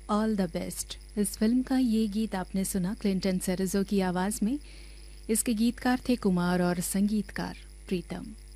All the best. इस film का ये गीत आपने सुना क्लिंटन सेरेज़ो की आवाज़ में। इसके गीतकार थे कुमार और संगीतकार प्रीतम।